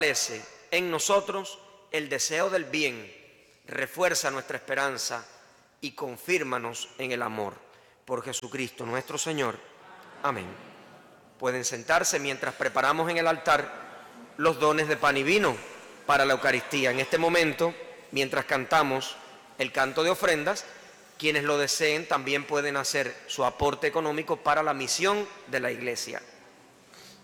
Fortalece en nosotros el deseo del bien, refuerza nuestra esperanza y confírmanos en el amor. Por Jesucristo nuestro Señor. Amén. Pueden sentarse mientras preparamos en el altar los dones de pan y vino para la Eucaristía. En este momento, mientras cantamos el canto de ofrendas, quienes lo deseen también pueden hacer su aporte económico para la misión de la Iglesia.